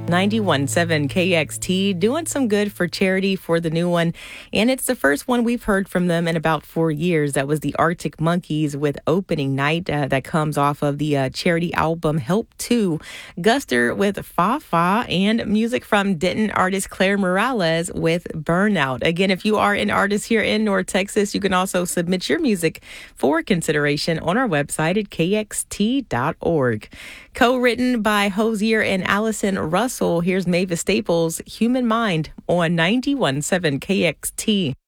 91.7 KXT doing some good for charity for the new one. And it's the first one we've heard from them in about 4 years. That was the Arctic Monkeys with Opening Night. That comes off of the charity album Help 2. Guster with Fa Fa, and music from Denton artist Claire Morales with Burnout. Again, if you are an artist here in North Texas, you can also submit your music for consideration on our website at kxt.org. Co-written by Hosier and Allison Russell, here's Mavis Staples' Human Mind on 91.7 KXT.